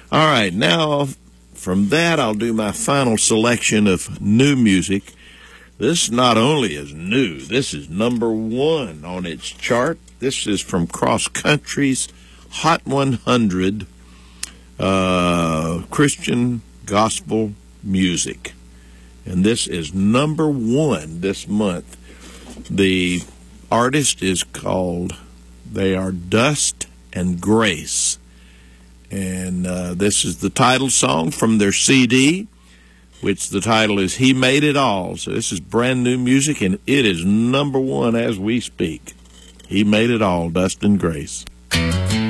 All right, now from that, I'll do my final selection of new music. This not only is new, this is number one on its chart. This is from Cross Country's Hot 100 Christian Gospel Music. And this is number one this month. The artist is called, they are Dust and Grace. And this is the title song from their CD, which the title is He Made It All. So this is brand new music, and it is number one as we speak. He Made It All, Dust and Grace.